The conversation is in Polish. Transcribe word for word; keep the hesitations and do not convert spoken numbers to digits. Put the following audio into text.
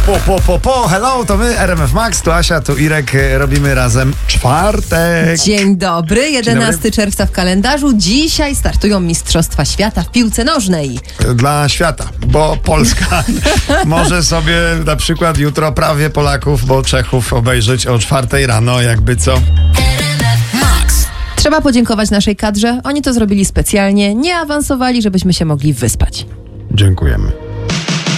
Po, po, po, po, hello, to my, R M F Max, tu Asia, tu Irek, robimy razem czwartek. Dzień dobry, jedenastego czerwca w kalendarzu. Dzisiaj startują Mistrzostwa Świata w piłce nożnej. Dla świata, bo Polska może sobie na przykład jutro prawie Polaków, bo Czechów obejrzeć o czwartej rano, jakby co. Trzeba podziękować naszej kadrze, oni to zrobili specjalnie, nie awansowali, żebyśmy się mogli wyspać. Dziękujemy.